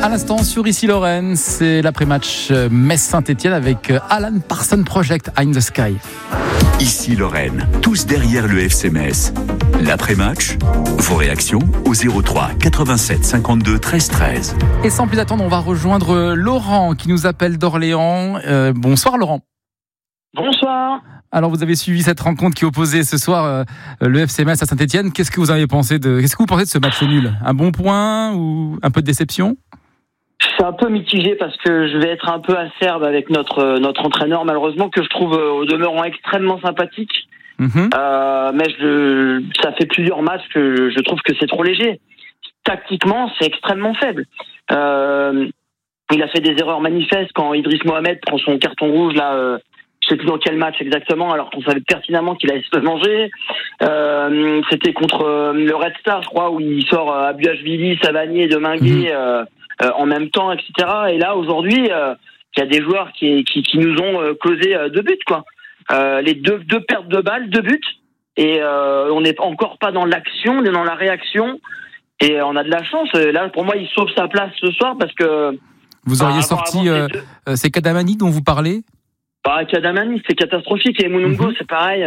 À l'instant sur Ici Lorraine, c'est l'après-match Metz-Saint-Etienne avec Alan Parsons Project in the Sky. Ici Lorraine, tous derrière le FC Metz. L'après-match, vos réactions au 03 87 52 13 13. Et sans plus attendre, on va rejoindre Laurent qui nous appelle d'Orléans. Bonsoir Laurent. Bonsoir. Alors vous avez suivi cette rencontre qui opposait ce soir le FC Metz à Saint-Etienne. Qu'est-ce que vous avez pensé qu'est-ce que vous pensez de ce match nul ? Un bon point ou un peu de déception ? C'est un peu mitigé parce que je vais être un peu acerbe avec notre entraîneur, malheureusement, que je trouve au demeurant extrêmement sympathique. Mais ça fait plusieurs matchs que je trouve que c'est trop léger. Tactiquement, c'est extrêmement faible. Il a fait des erreurs manifestes quand Idriss Mohamed prend son carton rouge là. Je sais plus dans quel match exactement, alors qu'on savait pertinemment qu'il allait se manger. C'était contre le Red Star, je crois, où il sort Abuashvili, Savanier, Deminguet en même temps, etc. Et là, aujourd'hui, il y a des joueurs qui nous ont causé 2 buts, quoi. Les deux pertes de balles, 2 buts. Et on n'est encore pas dans l'action, on est dans la réaction. Et on a de la chance. Là, pour moi, il sauve sa place ce soir parce que... Vous auriez sorti... c'est Kadamani dont vous parlez ? Kadamani, c'est catastrophique. Et Munungo, c'est pareil.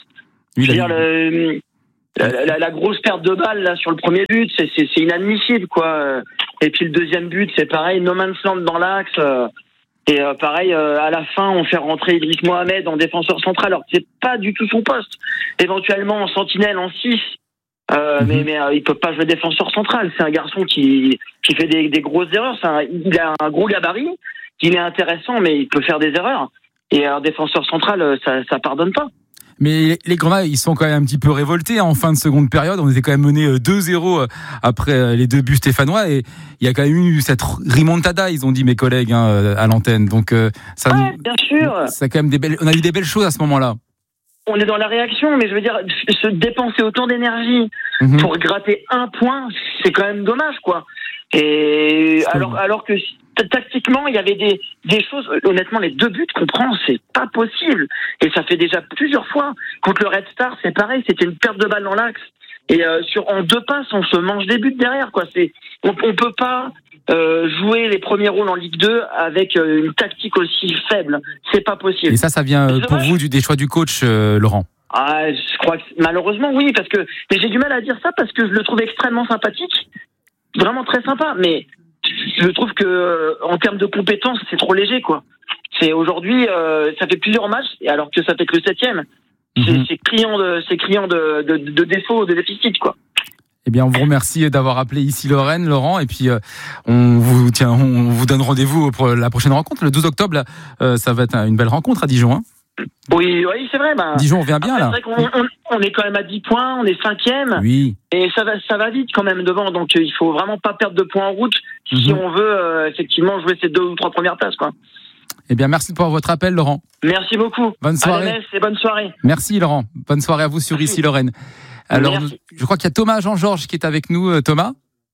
La grosse perte de balle là sur le premier but, c'est inadmissible, quoi. Et puis le deuxième but, c'est pareil, no man's land dans l'axe. Et pareil, à la fin, on fait rentrer Idriss Mohamed en défenseur central, alors que c'est pas du tout son poste. Éventuellement en sentinelle, en 6. Mais il peut pas jouer défenseur central. C'est un garçon qui fait des grosses erreurs. Il a un gros gabarit. Il est intéressant, mais il peut faire des erreurs. Et un défenseur central, ça pardonne pas. Mais les Grenats, ils sont quand même un petit peu révoltés en fin de seconde période. On était quand même mené 2-0 après les 2 buts stéphanois. Et il y a quand même eu cette remontada, ils ont dit mes collègues à l'antenne. Donc bien sûr. Ça quand même on a eu des belles choses à ce moment-là. On est dans la réaction, mais je veux dire, se dépenser autant d'énergie pour gratter 1 point, c'est quand même dommage, quoi. Et alors que tactiquement, il y avait des choses. Honnêtement, les 2 buts qu'on prend, c'est pas possible. Et ça fait déjà plusieurs fois. Contre le Red Star, c'est pareil. C'était une perte de balle dans l'axe. Et en 2 passes, on se mange des buts derrière, quoi. On peut pas jouer les premiers rôles en Ligue 2 avec une tactique aussi faible. C'est pas possible. Et ça vient pour vous des choix du coach, Laurent? Je crois que malheureusement oui, mais j'ai du mal à dire ça parce que je le trouve extrêmement sympathique, vraiment très sympa. Mais je trouve que en termes de compétences, c'est trop léger, quoi. C'est aujourd'hui, ça fait plusieurs matchs, alors que ça fait que le 7e. C'est criant de défauts, de déficit, quoi. Eh bien, on vous remercie d'avoir appelé Ici Lorraine, Laurent, et puis on vous donne rendez-vous pour la prochaine rencontre, le 12 octobre. Là, ça va être une belle rencontre à Dijon. Hein. Oui, c'est vrai. Dijon, on revient bien là. C'est vrai qu'on est quand même à 10 points, on est 5e. Oui. Et ça va vite quand même devant, donc il faut vraiment pas perdre de points en route si on veut effectivement jouer ces 2 ou 3 premières places, quoi. Eh bien, merci pour votre appel, Laurent. Merci beaucoup. Bonne soirée. Allez, et bonne soirée. Merci, Laurent. Bonne soirée à vous sur Ici Lorraine. Alors, je crois qu'il y a Thomas Jean-Georges qui est avec nous. Thomas ?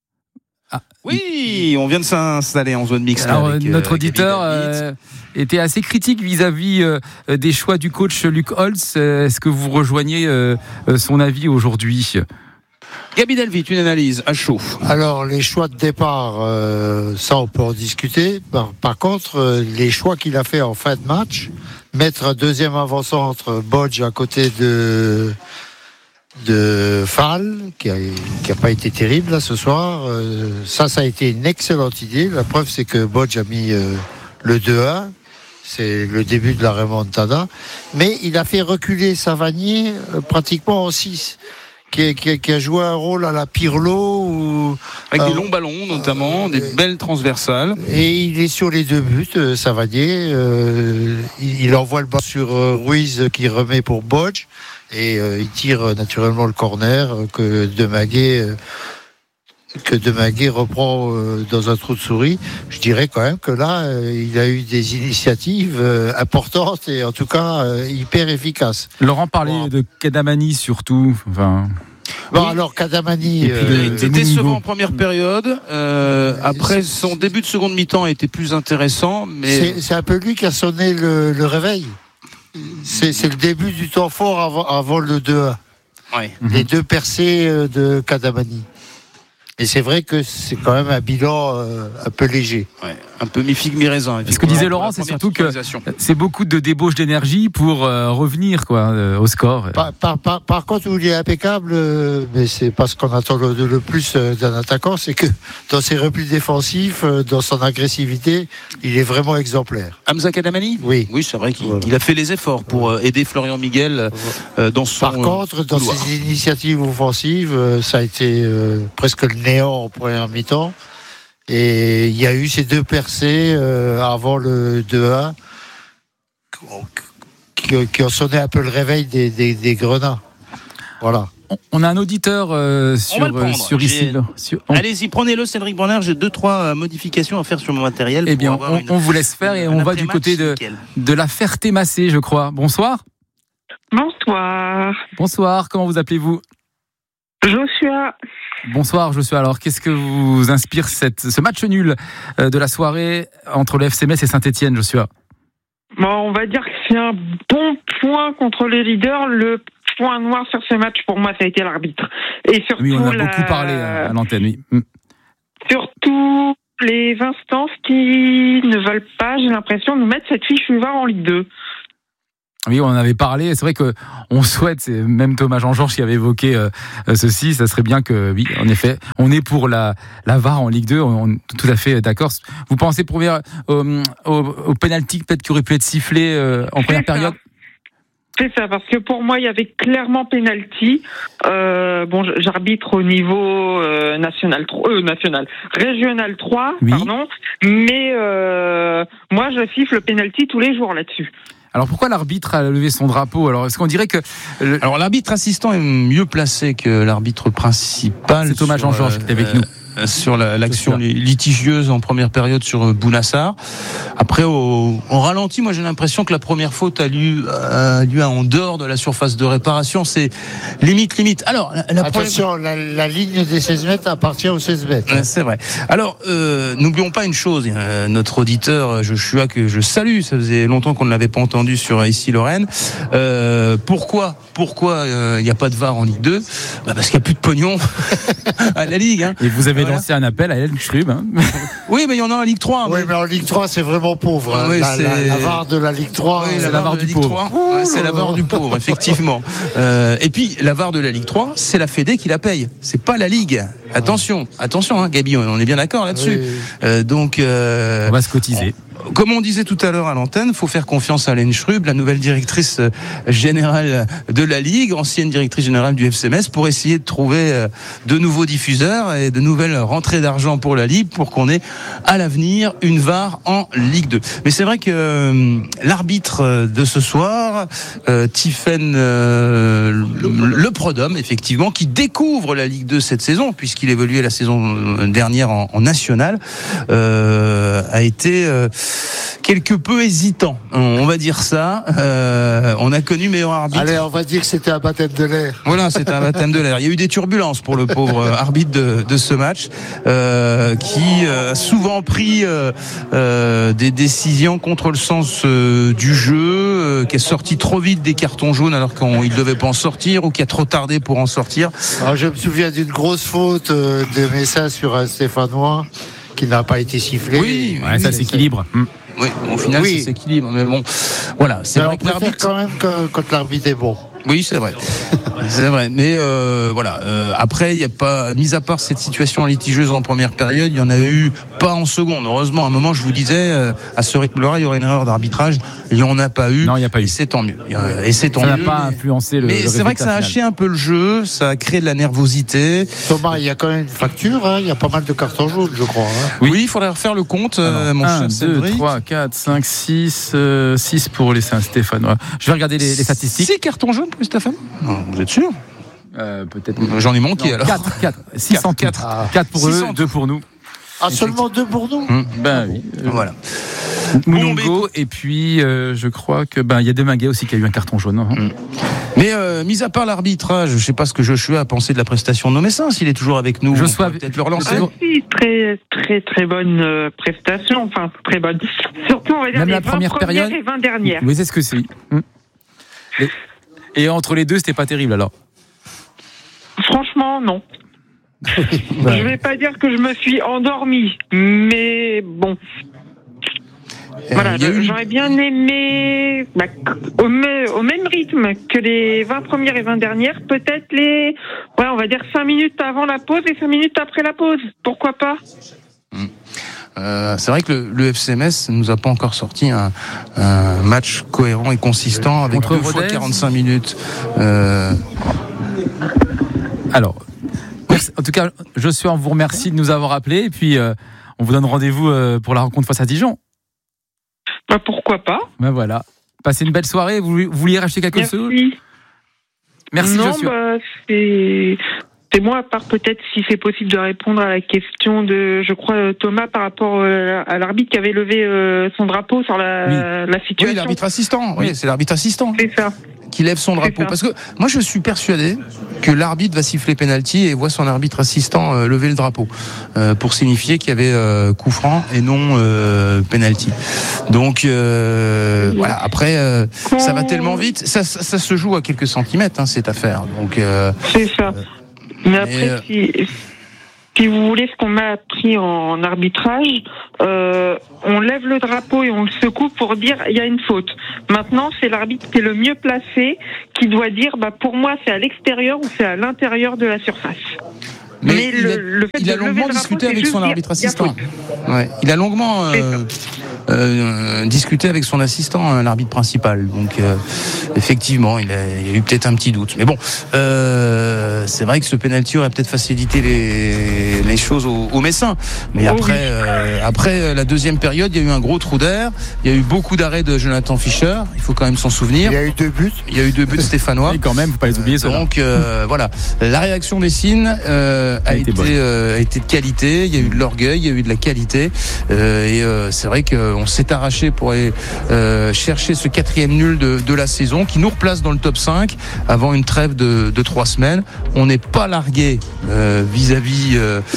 Oui, on vient de s'installer en zone mixte. Alors, notre auditeur était assez critique vis-à-vis des choix du coach Luc Holtz. Est-ce que vous rejoignez son avis aujourd'hui ? Gabi Delvit, une analyse à chaud. Alors, les choix de départ, ça on peut en discuter. Par contre, les choix qu'il a fait en fin de match, mettre un deuxième avant-centre, Bodge à côté de Fall, qui a pas été terrible là ce soir, ça a été une excellente idée. La preuve, c'est que Bodge a mis le 2-1. C'est le début de la remontada. Mais il a fait reculer Savanier pratiquement en 6. Qui a joué un rôle à la Pirlo. Avec des longs ballons, notamment, des belles transversales. Et il est sur les 2 buts, Savanier. Il envoie le ballon sur Ruiz qui remet pour Bodge. Et il tire naturellement le corner que Deminguet reprend dans un trou de souris. Je dirais quand même que là, il a eu des initiatives importantes et en tout cas hyper efficaces. Laurent parlait de Kadamani surtout. Alors Kadamani, il était décevant en première période. Après, son début de seconde mi-temps a été plus intéressant. Mais c'est un peu lui qui a sonné le réveil. C'est le début du temps fort avant le 2-1. Ouais. Les 2 percées de Kadamani. Et c'est vrai que c'est quand même un bilan un peu léger. Ouais, un peu mi-figue, mi-raisin. Ce que disait Laurent, c'est surtout que c'est beaucoup de débauche d'énergie pour revenir au score. Par contre, où il est impeccable, mais c'est pas ce qu'on attend le plus d'un attaquant, c'est que dans ses replis défensifs, dans son agressivité, il est vraiment exemplaire. Hamza Kadamani ? Oui. Oui, c'est vrai qu'il a fait les efforts pour aider Florian Miguel dans son. Par contre, dans couloir. ses initiatives offensives, ça a été presque le néant en première mi-temps. Et il y a eu ces 2 percées avant le 2-1 qui ont sonné un peu le réveil des Grenats. Voilà. On a un auditeur sur ici. Allez-y, prenez-le, Cédric Bronner. J'ai 2-3 modifications à faire sur mon matériel. Eh bien, on vous laisse faire et on va du côté de la Ferté-Massé, je crois. Bonsoir. Bonsoir. Bonsoir, comment vous appelez-vous ? Joshua. Bonsoir Joshua, alors qu'est-ce que vous inspire ce match nul de la soirée entre le FC Metz et Saint-Etienne, Joshua ? Bon, on va dire que c'est un bon point contre les leaders. Le point noir sur ce match, pour moi, ça a été l'arbitre. Et surtout, oui, on a beaucoup parlé à l'antenne, oui. Surtout les instances qui ne veulent pas, j'ai l'impression, nous mettre cette fiche VAR en Ligue 2. Oui, on en avait parlé. C'est vrai que on souhaite, c'est même Thomas Jean-Georges qui avait évoqué ceci. Ça serait bien que, oui, en effet, on est pour la VAR en Ligue 2. On est tout à fait d'accord. Vous pensez au penalty peut-être qui aurait pu être sifflé en première période ? C'est ça, parce que pour moi, il y avait clairement penalty. J'arbitre au niveau régional 3, oui. Pardon. Mais moi, je siffle le penalty tous les jours là-dessus. Alors pourquoi l'arbitre a levé son drapeau ? Alors est-ce qu'on dirait que alors l'arbitre assistant est mieux placé que l'arbitre principal. C'est Thomas Jean-Georges qui est avec nous. Sur l'action litigieuse en première période sur Bounassar. Après, au ralenti, moi j'ai l'impression que la première faute a lieu en dehors de la surface de réparation. C'est limite. Alors, attention, la ligne des 16 mètres appartient aux 16 mètres. C'est vrai. Alors, n'oublions pas une chose. Notre auditeur Joshua, que je salue, ça faisait longtemps qu'on ne l'avait pas entendu sur Ici Lorraine. Pourquoi il n'y a pas de VAR en Ligue 2 ? Parce qu'il n'y a plus de pognon à la Ligue. Hein. Et vous avez lancé un appel à Hélène Schrub. Hein. Oui, mais il y en a en Ligue 3. Oui, mais en Ligue 3, c'est vraiment pauvre. Hein. Oui, la VAR de la Ligue 3, c'est la VAR du pauvre. C'est la VAR du pauvre, effectivement. Et puis, la VAR de la Ligue 3, c'est la Fédé qui la paye. C'est pas la Ligue. Attention, hein, Gabi, on est bien d'accord là-dessus. Oui. Donc, on va se cotiser. Comme on disait tout à l'heure à l'antenne, il faut faire confiance à Hélène Schrub, la nouvelle directrice générale de la Ligue, ancienne directrice générale du FC Metz, pour essayer de trouver de nouveaux diffuseurs et de nouvelles rentrées d'argent pour la Ligue, pour qu'on ait à l'avenir une VAR en Ligue 2. Mais c'est vrai que l'arbitre de ce soir, Tiffaine Le Prodhomme, effectivement, qui découvre la Ligue 2 cette saison, puisqu'il évoluait la saison dernière en national, a été quelque peu hésitant, on va dire ça. On a connu meilleur arbitre. Allez, on va dire que c'était un baptême de l'air. Voilà, c'était un baptême de l'air. Il y a eu des turbulences pour le pauvre arbitre de ce match, qui a souvent pris des décisions contre le sens du jeu, qui est sorti trop vite des cartons jaunes alors qu'il ne devait pas en sortir, ou qui a trop tardé pour en sortir. Alors, je me souviens d'une grosse faute de Messa sur un Stéphanois qui n'a pas été sifflé. Oui, ça s'équilibre. Oui, au final, ça s'équilibre. Mais bon, voilà. C'est vrai que l'arbitre, quand même, quand l'arbitre est bon. Oui, c'est vrai. C'est vrai. Mais voilà. Après, il n'y a pas, mis à part cette situation litigieuse en première période, il y en a eu pas en seconde. Heureusement, à un moment, je vous disais, à ce rythme-là, il y aurait une erreur d'arbitrage. Il n'y en a pas eu. Non, il n'y a pas eu. Et c'est tant mieux. Ça n'a pas influencé le résultat. Mais c'est vrai que ça a haché un peu le jeu. Ça a créé de la nervosité. Thomas, il y a quand même une facture. Hein. Il y a pas mal de cartons jaunes, je crois. Hein. Oui, il faudrait refaire le compte. Mon 1, 2, 3, 4, 5, 6 pour les Saint-Stéphanois. Je vais regarder les statistiques. 6 cartons jaunes pour les Stéphanois. Vous êtes sûr? Peut-être. J'en ai manqué alors. 4. 4 pour eux, 2 pour nous. Ah, seulement 2 pour nous? Ben oui. Voilà. Mounongo, et puis je crois que il y a Deminguet aussi qui a eu un carton jaune. Hein. Mais mis à part l'arbitrage, je ne sais pas ce que Joshua a pensé de la prestation de Nomessin, s'il est toujours avec nous. Joshua, peut-être le relancer. Si, très bonne prestation, enfin très bonne. Surtout on va dire même les la première période et 20 dernières. Oui, c'est ce que c'est. Et entre les deux, c'était pas terrible alors. Franchement, non. Je vais pas dire que je me suis endormi, mais bon. Voilà, j'aurais bien aimé, au même rythme que les 20 premières et 20 dernières, peut-être on va dire 5 minutes avant la pause et 5 minutes après la pause. Pourquoi pas? C'est vrai que le FC Metz nous a pas encore sorti un match cohérent et consistant avec 2 fois 45 minutes. Alors, en tout cas, Joshua, on vous remercie de nous avoir appelés et puis on vous donne rendez-vous pour la rencontre face à Dijon. Pourquoi pas. Voilà. Passez une belle soirée. Vous vouliez racheter quelque chose? Merci, Joshua. C'est moi, à part peut-être si c'est possible de répondre à la question de, je crois, Thomas par rapport à l'arbitre qui avait levé son drapeau sur la situation. Oui, l'arbitre assistant. Oui, c'est l'arbitre assistant. C'est ça. Qui lève son drapeau. Parce que moi, je suis persuadé que l'arbitre va siffler penalty et voit son arbitre assistant lever le drapeau pour signifier qu'il y avait coup franc et non penalty. Donc voilà. Après, ça va tellement vite, ça se joue à quelques centimètres cette affaire. Donc c'est ça. Mais après, si vous voulez, ce qu'on m'a appris en arbitrage, on lève le drapeau et on le secoue pour dire il y a une faute. Maintenant, c'est l'arbitre qui est le mieux placé qui doit dire pour moi c'est à l'extérieur ou c'est à l'intérieur de la surface. Mais il a longuement discuté avec son arbitre assistant. Ouais, il a longuement discuté avec son assistant, l'arbitre principal. Donc effectivement, il y a eu peut-être un petit doute. Mais bon, c'est vrai que ce penalty aurait peut-être facilité les choses aux Messins. Mais après la deuxième période, il y a eu un gros trou d'air. Il y a eu beaucoup d'arrêts de Jonathan Fischer. Il faut quand même s'en souvenir. Il y a eu 2 buts. Il y a eu 2 buts stéphanois. Et quand même, faut pas les oublier. Donc voilà, la réaction des Messines a été de qualité. Il y a eu de l'orgueil, il y a eu de la qualité. Et c'est vrai qu'on s'est arraché pour aller chercher ce 4e nul de la saison qui nous replace dans le top 5 avant une trêve de 3 semaines. On n'est pas largué vis-à-vis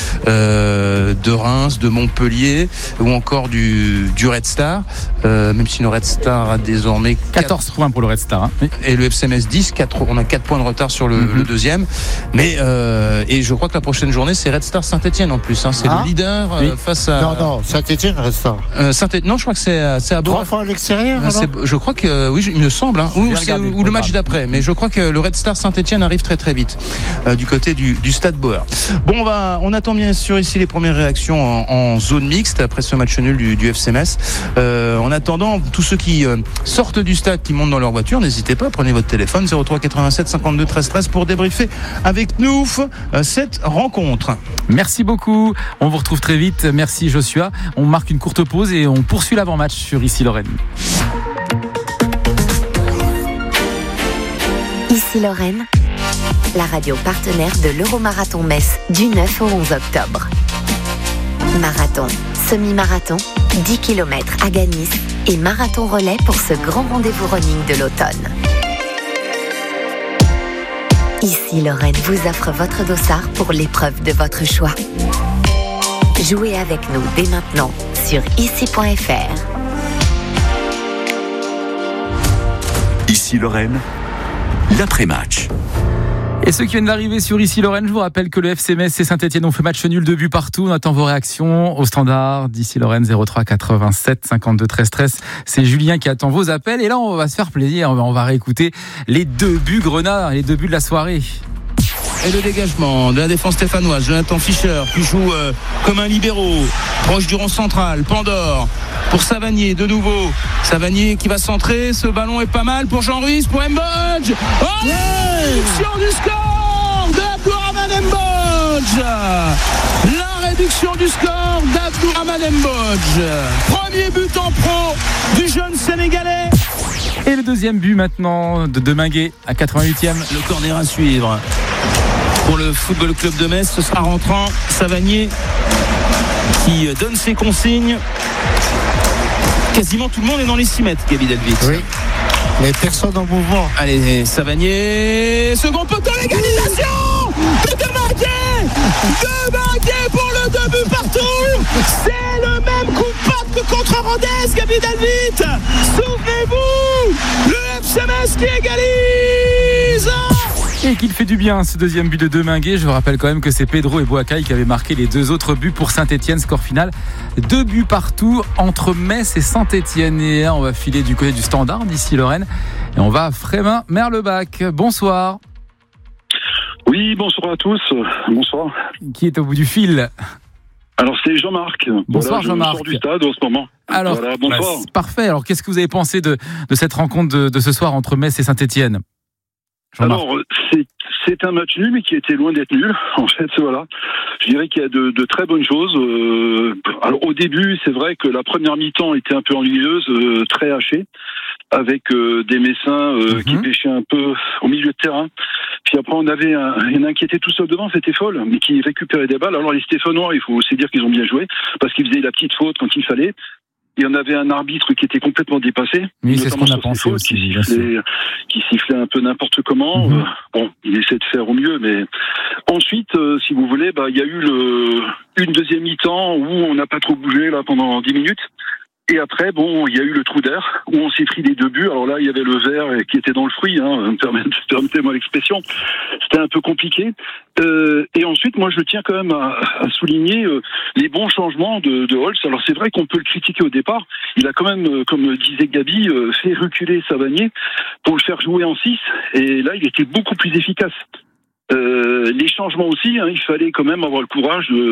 de Reims, de Montpellier ou encore du Red Star, même si le Red Star a désormais 14 points pour le Red Star. Et le FC Metz 10, on a 4 points de retard sur le deuxième. Mais et je crois que la prochaine journée, c'est Red Star Saint-Etienne en plus. C'est le leader face à... Non, Saint-Etienne, Red Star. Non, je crois que c'est à Bordeaux. 3 fois à l'extérieur, je crois que, oui, il me semble, ou le match d'après. Mais je crois que le Red Star Saint-Etienne arrive très très vite du côté du Stade Bauer. Bon, on attend bien sûr ici les premières réactions en zone mixte après ce match nul du FC Metz. En attendant, tous ceux qui sortent du stade, qui montent dans leur voiture, n'hésitez pas, prenez votre téléphone 03 87 52 13 13 pour débriefer avec nous cette rencontre. Merci beaucoup. On vous retrouve très vite. Merci Joshua. On marque une courte pause et on poursuit l'avant-match sur Ici Lorraine. Ici Lorraine, la radio partenaire de l'Euromarathon Metz du 9 au 11 octobre. Marathon, semi-marathon, 10 km à Ganis et marathon relais pour ce grand rendez-vous running de l'automne. Ici Lorraine vous offre votre dossard pour l'épreuve de votre choix. Jouez avec nous dès maintenant sur ici.fr. Ici Lorraine, l'après-match. Et ceux qui viennent d'arriver sur Ici Lorraine, je vous rappelle que le FC Metz et Saint-Etienne ont fait match nul, 2 buts partout. On attend vos réactions au standard d'Ici Lorraine 03 87 52 13 13. C'est Julien qui attend vos appels. Et là, on va se faire plaisir. On va réécouter les 2 buts grenats, les 2 buts de la soirée. Et le dégagement de la défense stéphanoise, Jonathan Fischer qui joue comme un libéro, proche du rond central, Pandore pour Savanier, de nouveau Savanier qui va centrer, ce ballon est pas mal pour Jean Ruiz, pour Mbodj. Réduction du score d'Abdourahmane Mbodj. La réduction du score d'Abdourahmane Mbodj. Premier but en pro du jeune Sénégalais. Et le deuxième but maintenant de Deminguet à 88e. Le corner à suivre pour le Football Club de Metz. Ce sera rentrant Savanier qui donne ses consignes. Quasiment tout le monde est dans les 6 mètres, Gabi Delvit. Oui, mais personne en mouvement. Allez, Savanier, second poteau, l'égalisation de Deminguet. Deminguet pour le 2 buts partout. C'est le même coup de patte que contre Rodez, Gabi Delvit. Souvenez-vous, le FC Metz qui égalise. Et qu'il fait du bien ce deuxième but de Deminguet. Je vous rappelle quand même que c'est Pedro et Boakai qui avaient marqué les 2 autres buts pour Saint-Etienne. Score final 2 buts partout entre Metz et Saint-Etienne. Et là, on va filer du côté du Standard d'ici Lorraine. Et on va à Frémin-Merlebach. Bonsoir. Oui, bonsoir à tous. Bonsoir. Qui est au bout du fil? Alors c'est Jean-Marc. Bonsoir Jean-Marc. Je sors du stade en ce moment. Alors, voilà, bonsoir. Parfait. Alors qu'est-ce que vous avez pensé de cette rencontre de ce soir entre Metz et Saint-Etienne? Alors c'est un match nul mais qui était loin d'être nul. En fait, voilà. Je dirais qu'il y a de très bonnes choses. Alors au début, c'est vrai que la première mi-temps était un peu ennuyeuse, très hachée, avec des Messins qui pêchaient un peu au milieu de terrain. Puis après, on avait un qui était tout seul devant, c'était folle, mais qui récupérait des balles. Alors les Stéphanois, il faut aussi dire qu'ils ont bien joué, parce qu'ils faisaient la petite faute quand il fallait. Il y en avait un arbitre qui était complètement dépassé. Oui, c'est ce qu'on a pensé aussi. Qui sifflait un peu n'importe comment. Bon, il essaie de faire au mieux, mais ensuite, si vous voulez, il y a eu une deuxième mi-temps où on n'a pas trop bougé là pendant 10 minutes. Et après, il y a eu le trou d'air où on s'est pris les 2 buts. Alors là, il y avait le verre qui était dans le fruit, permettez-moi l'expression. C'était un peu compliqué. Et ensuite, moi, je tiens quand même à souligner les bons changements de Holtz. Alors c'est vrai qu'on peut le critiquer au départ. Il a quand même, comme disait Gabi, fait reculer Savanier pour le faire jouer en 6. Et là, il était beaucoup plus efficace. Les changements aussi, il fallait quand même avoir le courage